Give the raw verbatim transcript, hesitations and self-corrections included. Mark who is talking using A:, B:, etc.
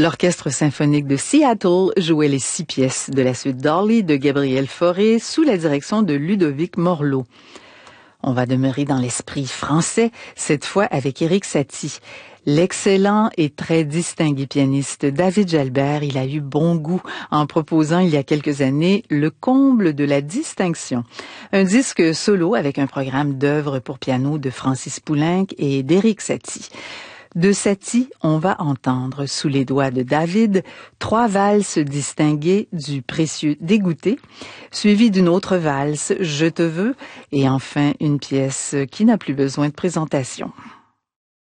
A: L'Orchestre symphonique de Seattle jouait les six pièces de la suite Dolly de Gabriel Fauré sous la direction de Ludovic Morlot. On va demeurer dans l'esprit français, cette fois avec Erik Satie. L'excellent et très distingué pianiste David Jalbert, il a eu bon goût en proposant il y a quelques années le comble de la distinction. Un disque solo avec un programme d'œuvres pour piano de Francis Poulenc et d'Erik Satie. De Satie, on va entendre sous les doigts de David trois valses distinguées du précieux Dégoûté, suivies d'une autre valse Je te veux, et enfin une pièce qui n'a plus besoin de présentation.